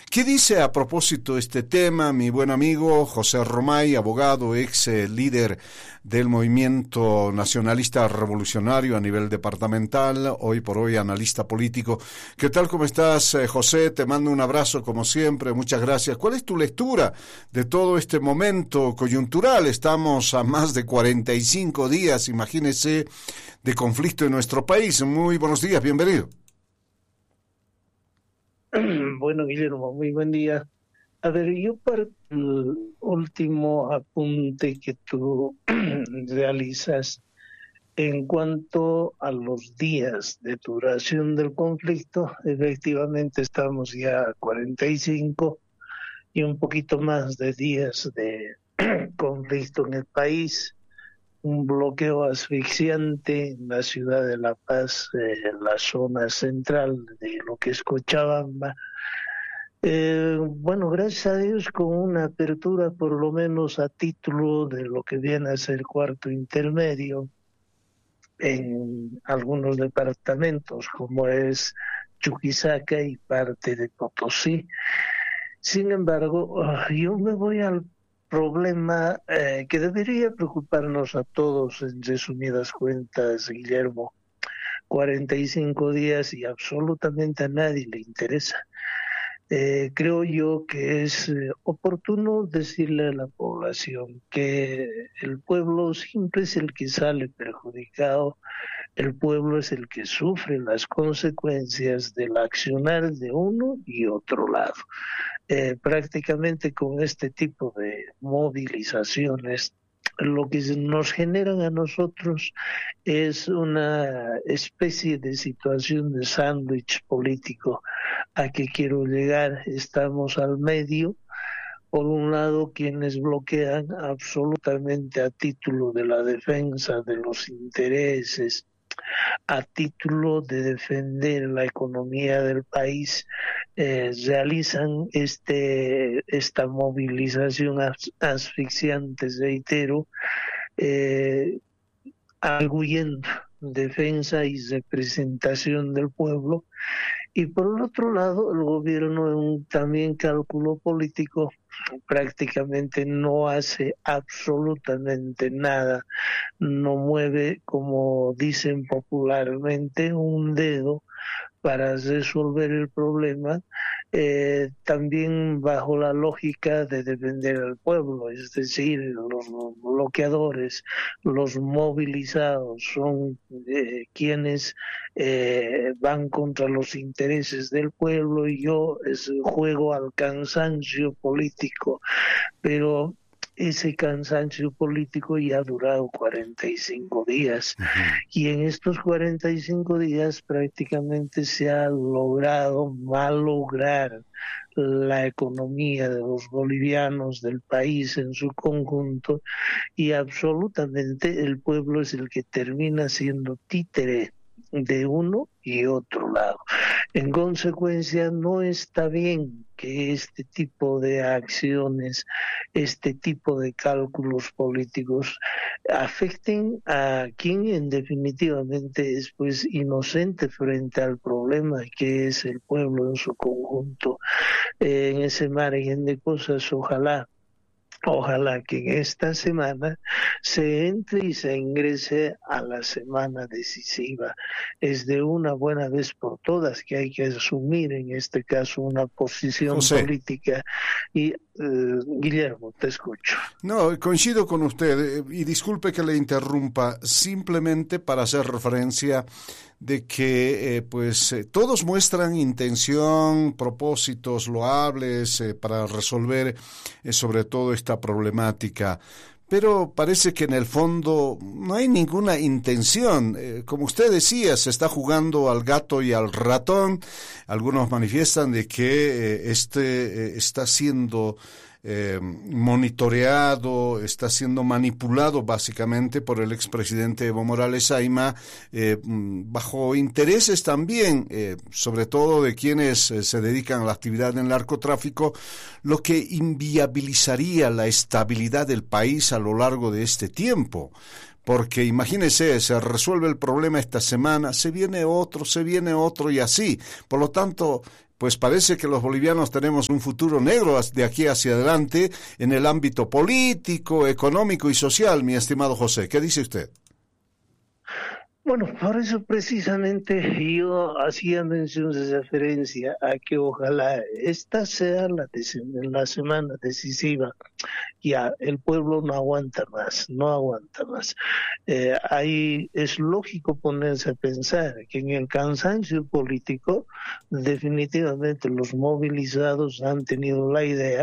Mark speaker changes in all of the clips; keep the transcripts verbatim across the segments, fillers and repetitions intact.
Speaker 1: ¿Qué dice a propósito este tema mi buen amigo José Romay, abogado, ex eh, líder del movimiento nacionalista revolucionario a nivel departamental, hoy por hoy analista político? ¿Qué tal, cómo estás, eh, José? Te mando un abrazo como siempre, muchas gracias. ¿Cuál es tu lectura de todo este momento coyuntural? Estamos a más de cuarenta y cinco días, imagínese, de conflicto en nuestro país. Muy buenos días, bienvenido.
Speaker 2: Bueno, Guillermo, muy buen día. A ver, yo para el último apunte que tú realizas en cuanto a los días de duración del conflicto, efectivamente estamos ya a cuarenta y cinco y un poquito más de días de conflicto en el país. Un bloqueo asfixiante en la ciudad de La Paz, eh, en la zona central de lo que es Cochabamba. Eh, bueno, gracias a Dios con una apertura por lo menos a título de lo que viene a ser cuarto intermedio en algunos departamentos como es Chuquisaca y parte de Potosí. Sin embargo, yo me voy al problema eh, que debería preocuparnos a todos en resumidas cuentas, Guillermo. cuarenta y cinco días y absolutamente a nadie le interesa. Eh, creo yo que es eh, oportuno decirle a la población que el pueblo siempre es el que sale perjudicado, el pueblo es el que sufre las consecuencias del accionar de uno y otro lado. Eh, prácticamente con este tipo de movilizaciones, lo que nos generan a nosotros es una especie de situación de sándwich político. ¿A qué quiero llegar? Estamos al medio. Por un lado, quienes bloquean absolutamente a título de la defensa de los intereses, a título de defender la economía del país, eh, realizan este esta movilización as, asfixiante, reitero, eh, arguyendo defensa y representación del pueblo. Y por el otro lado, el gobierno, en un también cálculo político, prácticamente no hace absolutamente nada, no mueve, como dicen popularmente, un dedo para resolver el problema, eh, también bajo la lógica de defender al pueblo, es decir, los bloqueadores, los movilizados son eh, quienes eh, van contra los intereses del pueblo y yo es, juego al cansancio político, pero ese cansancio político ya ha durado cuarenta y cinco días. Uh-huh. Y en estos cuarenta y cinco días prácticamente se ha logrado malograr la economía de los bolivianos, del país en su conjunto, y absolutamente el pueblo es el que termina siendo títere de uno y otro lado. En consecuencia, no está bien que este tipo de acciones, este tipo de cálculos políticos afecten a quien en definitivamente es pues inocente frente al problema que es el pueblo en su conjunto. Eh, en ese margen de cosas, ojalá Ojalá que en esta semana se entre y se ingrese a la semana decisiva. Es de una buena vez por todas que hay que asumir en este caso una posición José. política. Y uh, Guillermo, te escucho.
Speaker 1: No, coincido con usted y disculpe que le interrumpa, simplemente para hacer referencia de que eh, pues eh, todos muestran intención, propósitos loables eh, para resolver eh, sobre todo esta problemática, pero parece que en el fondo no hay ninguna intención. Eh, como usted decía, se está jugando al gato y al ratón. Algunos manifiestan de que eh, este eh, está siendo Eh, monitoreado, está siendo manipulado básicamente por el expresidente Evo Morales Ayma, eh, bajo intereses también, eh, sobre todo de quienes eh, se dedican a la actividad del narcotráfico, lo que inviabilizaría la estabilidad del país a lo largo de este tiempo. Porque imagínese, se resuelve el problema esta semana, se viene otro, se viene otro y así. Por lo tanto, pues parece que los bolivianos tenemos un futuro negro de aquí hacia adelante en el ámbito político, económico y social, mi estimado José. ¿Qué dice usted?
Speaker 2: Bueno, por eso precisamente yo hacía mención de referencia a que ojalá esta sea la, la semana decisiva. Ya, el pueblo no aguanta más, no aguanta más. Eh, ahí es lógico ponerse a pensar que en el cansancio político definitivamente los movilizados han tenido la idea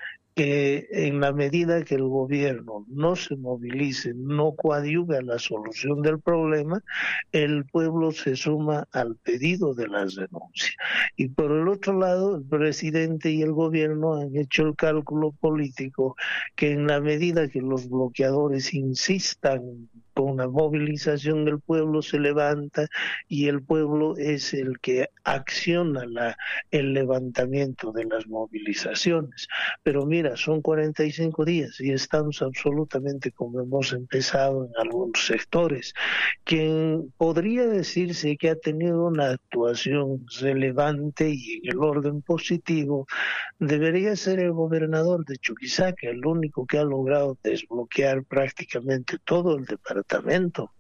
Speaker 2: que en la medida que el gobierno no se movilice, no coadyuve a la solución del problema, el pueblo se suma al pedido de las denuncias. Y por el otro lado, el presidente y el gobierno han hecho el cálculo político que en la medida que los bloqueadores insistan con la movilización, el pueblo se levanta y el pueblo es el que acciona la, el levantamiento de las movilizaciones. Pero mira, son cuarenta y cinco días y estamos absolutamente como hemos empezado en algunos sectores. Quien podría decirse que ha tenido una actuación relevante y en el orden positivo debería ser el gobernador de Chuquisaca, el único que ha logrado desbloquear prácticamente todo el departamento.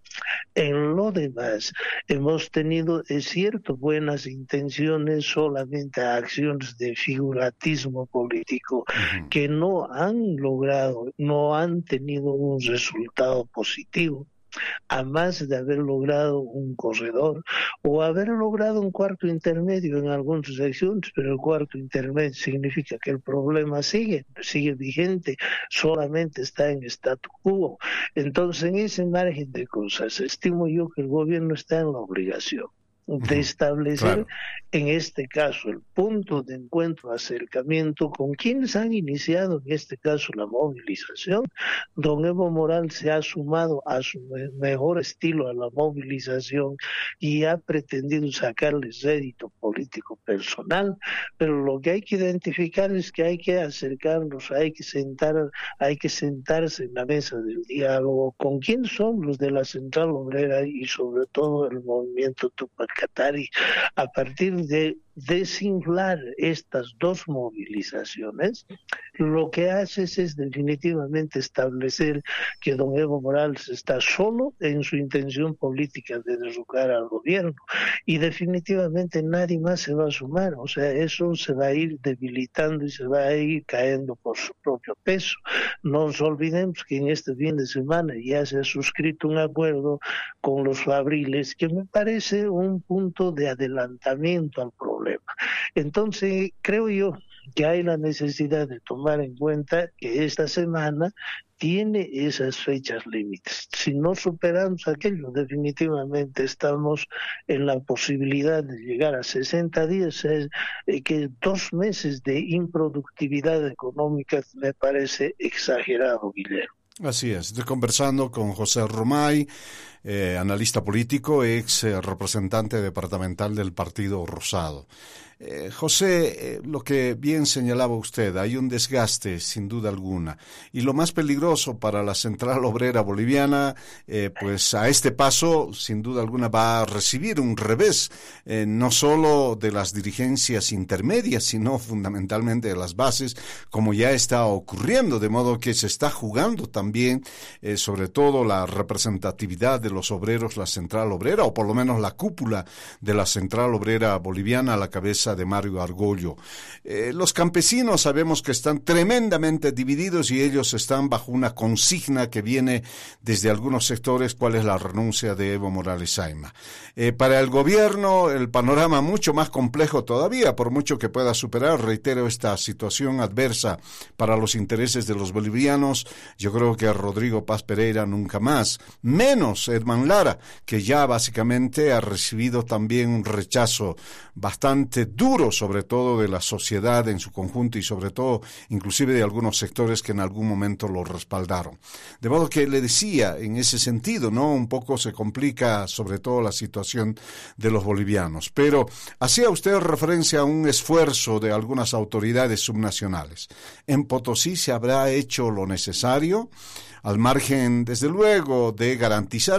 Speaker 2: En lo demás, hemos tenido, es cierto, buenas intenciones, solamente acciones de figuratismo político uh-huh. que no han logrado, no han tenido un resultado positivo. A más de haber logrado un corredor o haber logrado un cuarto intermedio en algunas secciones, pero el cuarto intermedio significa que el problema sigue, sigue vigente, solamente está en statu quo. Entonces, en ese margen de cosas, estimo yo que el gobierno está en la obligación de establecer, claro. en este caso, el punto de encuentro, acercamiento con quienes han iniciado, en este caso, la movilización. Don Evo Morales se ha sumado a su mejor estilo a la movilización y ha pretendido sacarles rédito político personal, pero lo que hay que identificar es que hay que acercarnos, hay que sentar, hay que sentarse en la mesa del diálogo con quiénes son los de la Central Obrera y sobre todo el movimiento Tupac Katari, a partir de desinflar estas dos movilizaciones, lo que haces es definitivamente establecer que don Evo Morales está solo en su intención política de derrocar al gobierno y definitivamente nadie más se va a sumar, o sea, eso se va a ir debilitando y se va a ir cayendo por su propio peso. No nos olvidemos que en este fin de semana ya se ha suscrito un acuerdo con los fabriles que me parece un punto de adelantamiento al problema. Entonces, creo yo que hay la necesidad de tomar en cuenta que esta semana tiene esas fechas límites. Si no superamos aquello, definitivamente estamos en la posibilidad de llegar a sesenta días, es, eh, que dos meses de improductividad económica me parece exagerado, Guillermo.
Speaker 1: Así es, estoy conversando con José Romay, eh, analista político, ex eh, representante departamental del Partido Rosado. Eh, José, eh, lo que bien señalaba usted, hay un desgaste sin duda alguna, y lo más peligroso para la Central Obrera Boliviana, eh, pues a este paso sin duda alguna va a recibir un revés, eh, no solo de las dirigencias intermedias, sino fundamentalmente de las bases, como ya está ocurriendo, de modo que se está jugando también eh, sobre todo la representatividad de los obreros, la Central Obrera, o por lo menos la cúpula de la Central Obrera Boliviana a la cabeza de Mario Argollo. Eh, los campesinos sabemos que están tremendamente divididos y ellos están bajo una consigna que viene desde algunos sectores, cuál es la renuncia de Evo Morales Saima. Eh, para el gobierno el panorama mucho más complejo todavía, por mucho que pueda superar, reitero, esta situación adversa para los intereses de los bolivianos. Yo creo que Rodrigo Paz Pereira nunca más, menos Edman Lara, que ya básicamente ha recibido también un rechazo bastante duro, sobre todo de la sociedad en su conjunto y sobre todo inclusive de algunos sectores que en algún momento lo respaldaron. De modo que le decía, en ese sentido, ¿no? Un poco se complica sobre todo la situación de los bolivianos. Pero hacía usted referencia a un esfuerzo de algunas autoridades subnacionales. En Potosí se habrá hecho lo necesario, al margen, desde luego, de garantizar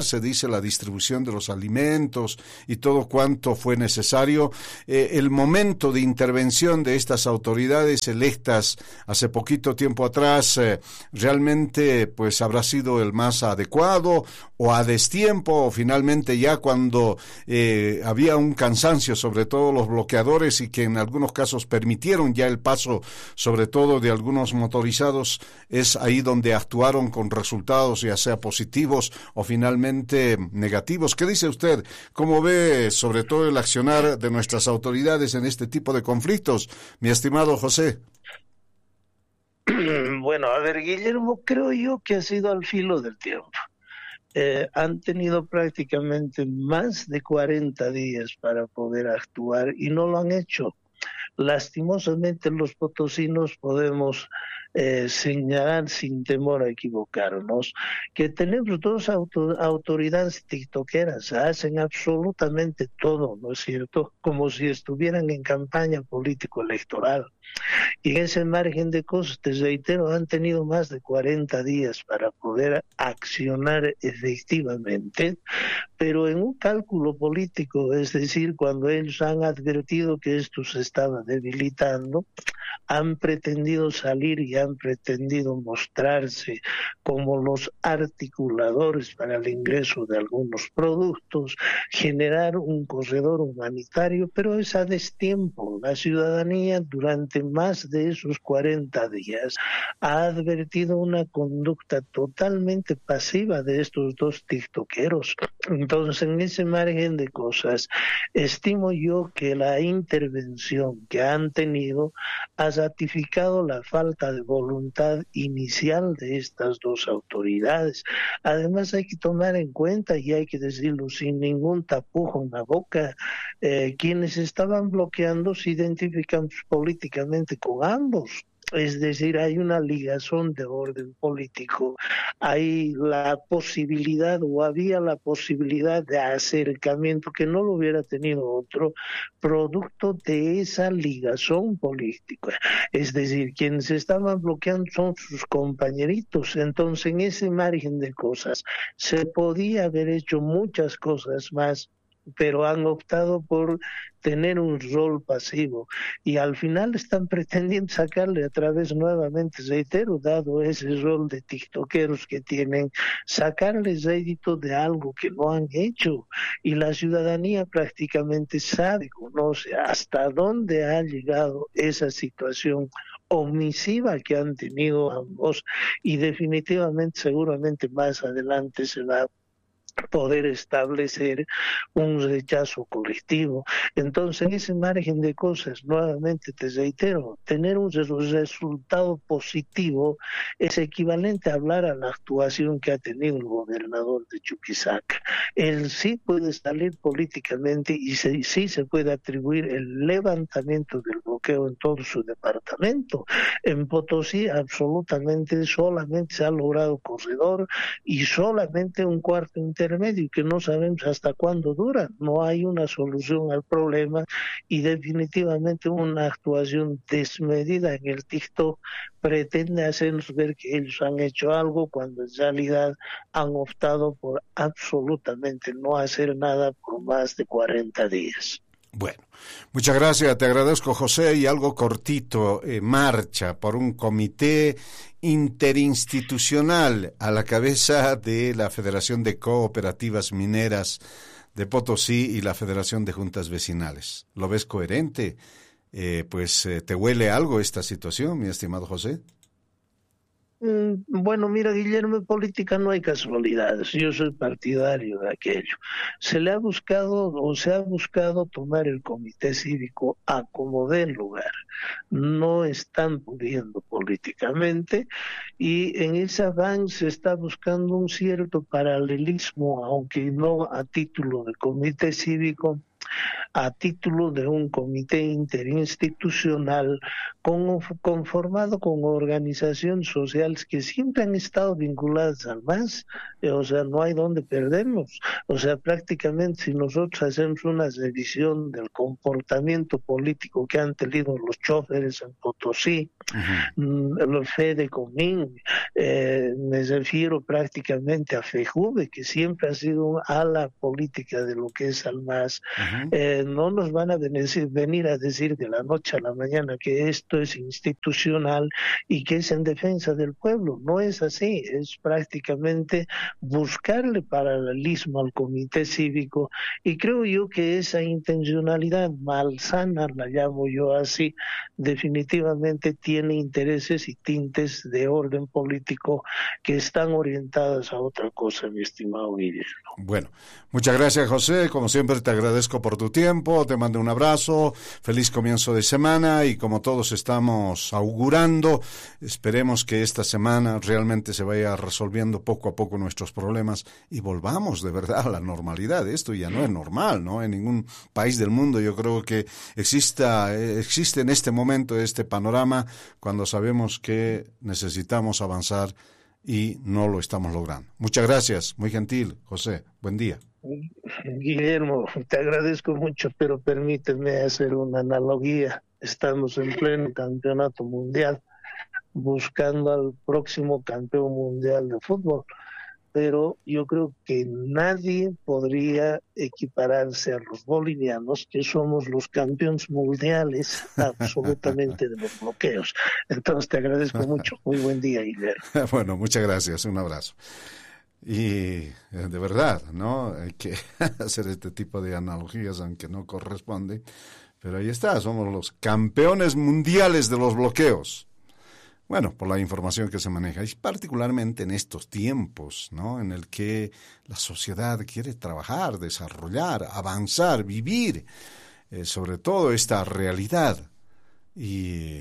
Speaker 1: se dice, la distribución de los alimentos y todo cuanto fue necesario, eh, el momento de intervención de estas autoridades electas hace poquito tiempo atrás, eh, realmente pues habrá sido el más adecuado o a destiempo, o finalmente ya cuando eh, había un cansancio, sobre todo los bloqueadores, y que en algunos casos permitieron ya el paso, sobre todo de algunos motorizados, es ahí donde actuaron con resultados ya sea positivos o finalmente negativos. ¿Qué dice usted? ¿Cómo ve sobre todo el accionar de nuestras autoridades en este tipo de conflictos, mi estimado José?
Speaker 2: Bueno, a ver, Guillermo, creo yo que ha sido al filo del tiempo. Eh, han tenido prácticamente más de cuarenta días para poder actuar y no lo han hecho. Lastimosamente los potosinos podemos eh, señalar sin temor a equivocarnos que tenemos dos auto, autoridades tiktokeras, hacen absolutamente todo, ¿no es cierto? Como si estuvieran en campaña político-electoral. Y en ese margen de cosas, te reitero, han tenido más de cuarenta días para poder accionar efectivamente, pero en un cálculo político, es decir, cuando ellos han advertido que esto se estaba debilitando, han pretendido salir y han pretendido mostrarse como los articuladores para el ingreso de algunos productos, generar un corredor humanitario, pero es a destiempo. La ciudadanía durante más de esos cuarenta días ha advertido una conducta totalmente pasiva de estos dos tiktokeros. Entonces, en ese margen de cosas, estimo yo que la intervención que han tenido ha ratificado la falta de voluntad inicial de estas dos autoridades. Además, hay que tomar en cuenta, y hay que decirlo sin ningún tapujo en la boca, eh, quienes estaban bloqueando se identifican políticamente con ambos. Es decir, hay una ligazón de orden político, hay la posibilidad o había la posibilidad de acercamiento que no lo hubiera tenido otro, producto de esa ligazón política. Es decir, quienes estaban bloqueando son sus compañeritos. Entonces, en ese margen de cosas, se podía haber hecho muchas cosas más, pero han optado por tener un rol pasivo y al final están pretendiendo sacarle a través, nuevamente reitero, dado ese rol de tiktokeros que tienen, sacarles rédito de algo que no han hecho, y la ciudadanía prácticamente sabe, conoce hasta dónde ha llegado esa situación omisiva que han tenido ambos, y definitivamente seguramente más adelante se va a poder establecer un rechazo colectivo. Entonces, en ese margen de cosas, nuevamente te reitero, tener un resultado positivo es equivalente a hablar a la actuación que ha tenido el gobernador de Chuquisaca. Él sí puede salir políticamente y se, sí se puede atribuir el levantamiento del bloqueo en todo su departamento. En Potosí, absolutamente solamente se ha logrado corredor y solamente un cuarto intermedio que no sabemos hasta cuándo dura. No hay una solución al problema y definitivamente una actuación desmedida en el TikTok pretende hacernos ver que ellos han hecho algo cuando en realidad han optado por absolutamente no hacer nada por más de cuarenta días.
Speaker 1: Bueno, muchas gracias, te agradezco, José, y algo cortito, eh, marcha por un comité interinstitucional a la cabeza de la Federación de Cooperativas Mineras de Potosí y la Federación de Juntas Vecinales. ¿Lo ves coherente? Eh, pues, eh, ¿te huele algo esta situación, mi estimado José?
Speaker 2: Bueno, mira, Guillermo, en política no hay casualidades. Yo soy partidario de aquello. Se le ha buscado o se ha buscado tomar el comité cívico a como dé lugar. No están pudiendo políticamente y en ese avance se está buscando un cierto paralelismo, aunque no a título de comité cívico, a título de un comité interinstitucional con, conformado con organizaciones sociales que siempre han estado vinculadas al M A S, eh, o sea, no hay donde perdernos. O sea, prácticamente si nosotros hacemos una revisión del comportamiento político que han tenido los choferes en Potosí, Uh-huh. El Fede Comín, eh, me refiero prácticamente a FEJUVE, que siempre ha sido un ala política de lo que es Almaz. Uh-huh. Eh, no nos van a venir, venir a decir de la noche a la mañana que esto es institucional y que es en defensa del pueblo. No es así, es prácticamente buscarle paralelismo al comité cívico, y creo yo que esa intencionalidad malsana, la llamo yo así, definitivamente tiene intereses y tintes de orden político que están orientadas a otra cosa, mi estimado Guillermo.
Speaker 1: Bueno, muchas gracias, José. Como siempre, te agradezco por tu tiempo, te mando un abrazo, feliz comienzo de semana, y como todos estamos augurando, esperemos que esta semana realmente se vaya resolviendo poco a poco nuestros problemas y volvamos de verdad a la normalidad. Esto ya no es normal, ¿no? En ningún país del mundo yo creo que exista, existe en este momento este panorama cuando sabemos que necesitamos avanzar y no lo estamos logrando. Muchas gracias, muy gentil, José. Buen día.
Speaker 2: Guillermo, te agradezco mucho, pero permíteme hacer una analogía. Estamos en pleno campeonato mundial, buscando al próximo campeón mundial de fútbol, pero yo creo que nadie podría equipararse a los bolivianos, que somos los campeones mundiales absolutamente de los bloqueos. Entonces te agradezco mucho. Muy buen día, Guillermo.
Speaker 1: Bueno, muchas gracias. Un abrazo. Y de verdad, ¿no? Hay que hacer este tipo de analogías, aunque no corresponde. Pero ahí está, somos los campeones mundiales de los bloqueos. Bueno, por la información que se maneja, y particularmente en estos tiempos, ¿no? En el que la sociedad quiere trabajar, desarrollar, avanzar, vivir, eh, sobre todo esta realidad. Y,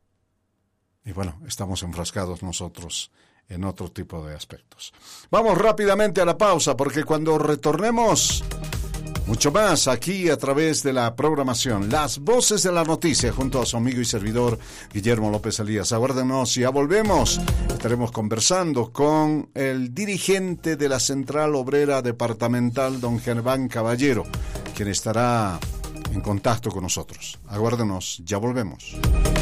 Speaker 1: y bueno, estamos enfrascados nosotros en otro tipo de aspectos. Vamos rápidamente a la pausa, porque cuando retornemos, mucho más aquí a través de la programación Las Voces de la Noticia, junto a su amigo y servidor Guillermo López Elías. Aguárdenos, ya volvemos. Estaremos conversando con el dirigente de la Central Obrera Departamental, don Germán Caballero, quien estará en contacto con nosotros. Aguárdenos, ya volvemos.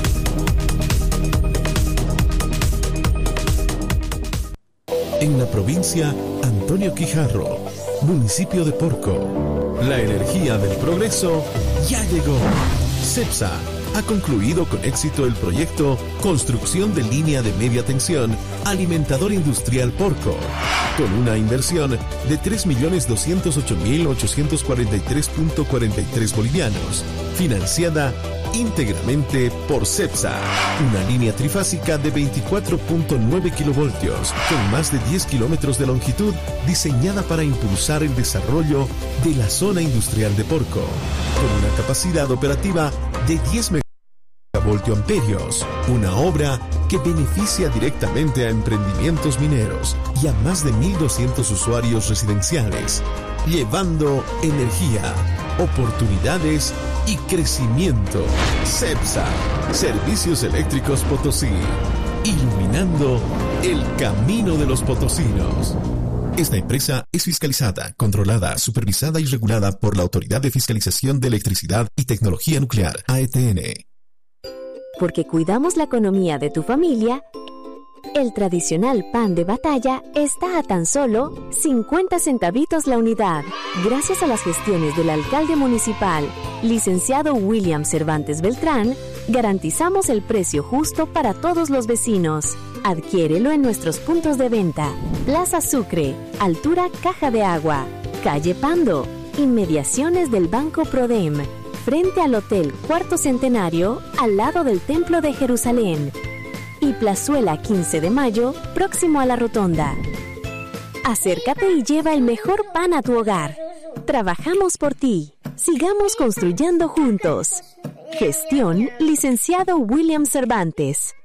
Speaker 3: En la provincia Antonio Quijarro, municipio de Porco, la energía del progreso ya llegó. CEPSA ha concluido con éxito el proyecto Construcción de Línea de Media Tensión Alimentador Industrial Porco, con una inversión de tres millones doscientos ocho mil ochocientos cuarenta y tres punto cuarenta y tres bolivianos, financiada íntegramente por CEPSA. Una línea trifásica de veinticuatro punto nueve kilovoltios, con más de diez kilómetros de longitud, diseñada para impulsar el desarrollo de la zona industrial de Porco, con una capacidad operativa de diez megavoltioamperios. Una obra que beneficia directamente a emprendimientos mineros y a más de mil doscientos usuarios residenciales, llevando energía, oportunidades y crecimiento. CEPSA, Servicios Eléctricos Potosí, iluminando el camino de los potosinos. Esta empresa es fiscalizada, controlada, supervisada y regulada por la Autoridad de Fiscalización de Electricidad y Tecnología Nuclear, A E T N.
Speaker 4: Porque cuidamos la economía de tu familia, el tradicional pan de batalla está a tan solo cincuenta centavitos la unidad. Gracias a las gestiones del alcalde municipal, licenciado William Cervantes Beltrán, garantizamos el precio justo para todos los vecinos. Adquiérelo en nuestros puntos de venta: Plaza Sucre, altura Caja de Agua, calle Pando, inmediaciones del Banco Prodem, frente al Hotel Cuarto Centenario, al lado del Templo de Jerusalén, y Plazuela quince de mayo, próximo a la Rotonda. Acércate y lleva el mejor pan a tu hogar. Trabajamos por ti. Sigamos construyendo juntos. Gestión, licenciado William Cervantes.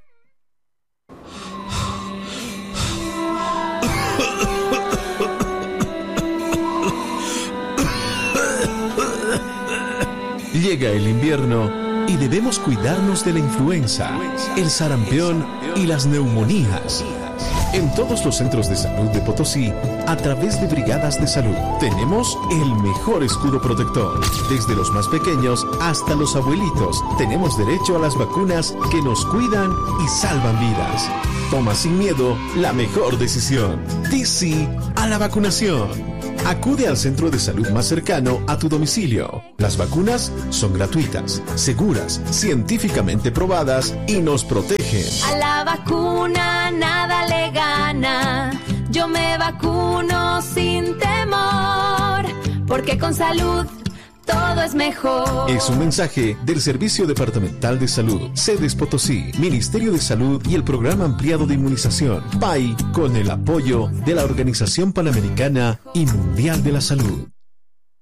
Speaker 3: Llega el invierno y debemos cuidarnos de la influenza, el sarampión y las neumonías. En todos los centros de salud de Potosí, a través de brigadas de salud, tenemos el mejor escudo protector. Desde los más pequeños hasta los abuelitos, tenemos derecho a las vacunas que nos cuidan y salvan vidas. Toma sin miedo la mejor decisión. Di sí a la vacunación. Acude al centro de salud más cercano a tu domicilio. Las vacunas son gratuitas, seguras, científicamente probadas y nos protegen.
Speaker 5: A la vacuna nada le gana. Yo me vacuno sin temor, porque con salud todo es mejor.
Speaker 3: Es un mensaje del Servicio Departamental de Salud, Sedes Potosí, Ministerio de Salud y el Programa Ampliado de Inmunización, P A I, con el apoyo de la Organización Panamericana y Mundial de la Salud.